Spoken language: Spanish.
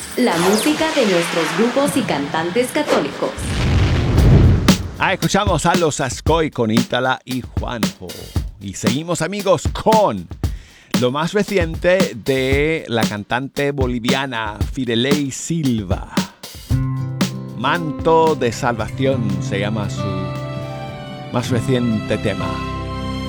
La música de nuestros grupos y cantantes católicos. Escuchamos a los Ascoy con Ítala y Juanjo. Y seguimos, amigos, con lo más reciente de la cantante boliviana Fidelei Silva. Manto de Salvación se llama su más reciente tema.